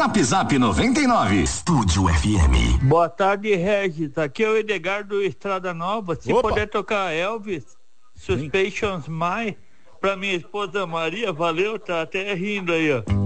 Zap Zap 99. Estúdio FM. Boa tarde, Regis. Aqui é o Edgar do Estrada Nova. Se puder tocar Elvis, Suspicions My, pra minha esposa Maria, valeu, tá até rindo aí, ó.